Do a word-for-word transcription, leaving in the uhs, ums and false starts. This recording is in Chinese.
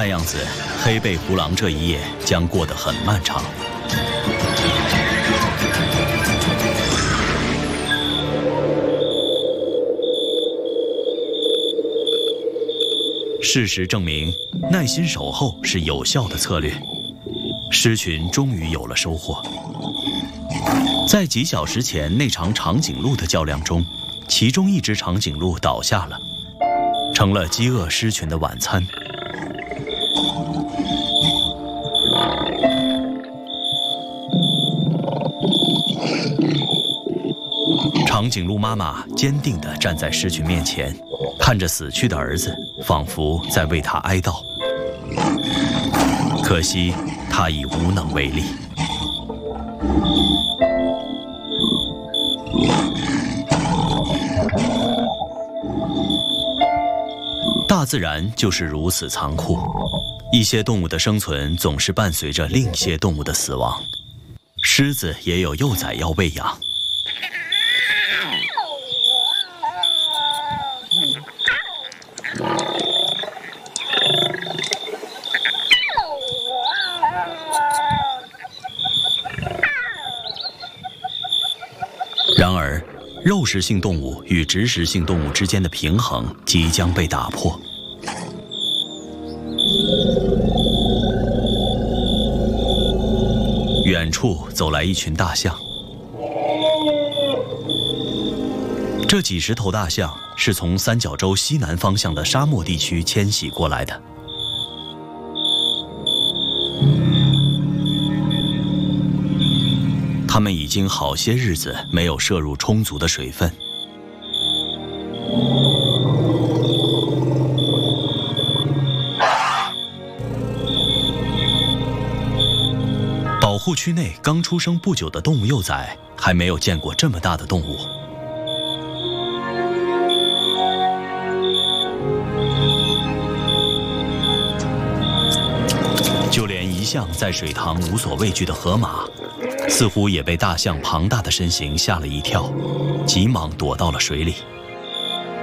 看样子，黑背狐狼这一夜将过得很漫长。事实证明，耐心守候是有效的策略。狮群终于有了收获。在几小时前那场长颈鹿的较量中，其中一只长颈鹿倒下了，成了饥饿狮群的晚餐。长颈鹿妈妈坚定地站在狮群面前，看着死去的儿子，仿佛在为他哀悼。可惜，他已无能为力。大自然就是如此残酷，一些动物的生存总是伴随着另一些动物的死亡。狮子也有幼崽要喂养。然而，肉食性动物与植食性动物之间的平衡即将被打破。远处走来一群大象，这几十头大象是从三角洲西南方向的沙漠地区迁徙过来的。它们已经好些日子没有摄入充足的水分。保护区内刚出生不久的动物幼崽还没有见过这么大的动物。就连一向在水塘无所畏惧的河马，似乎也被大象庞大的身形吓了一跳，急忙躲到了水里。